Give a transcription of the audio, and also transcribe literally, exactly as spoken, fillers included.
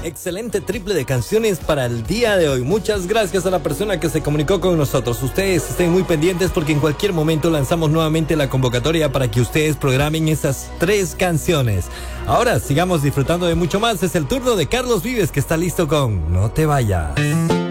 Excelente triple de canciones para el día de hoy. Muchas gracias a la persona que se comunicó con nosotros. Ustedes estén muy pendientes porque en cualquier momento lanzamos nuevamente la convocatoria para que ustedes programen esas tres canciones. Ahora sigamos disfrutando de mucho más. Es el turno de Carlos Vives, que está listo con No te vayas.